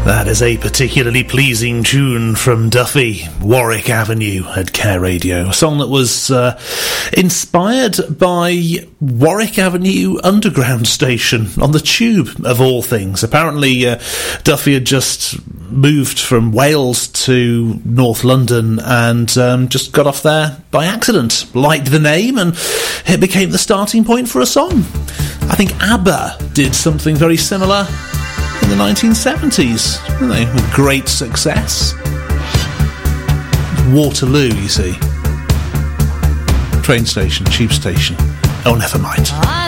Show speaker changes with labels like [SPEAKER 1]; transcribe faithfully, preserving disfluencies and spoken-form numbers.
[SPEAKER 1] That is a particularly pleasing tune from Duffy, Warwick Avenue at Care Radio. A song that was uh, inspired by Warwick Avenue Underground Station on the Tube, of all things. Apparently, uh, Duffy had just moved from Wales to North London and um, just got off there by accident, liked the name, and it became the starting point for a song. I think ABBA did something very similar in the nineteen seventies, didn't they? With great success. Waterloo, you see. Train station, tube station. Oh, never mind.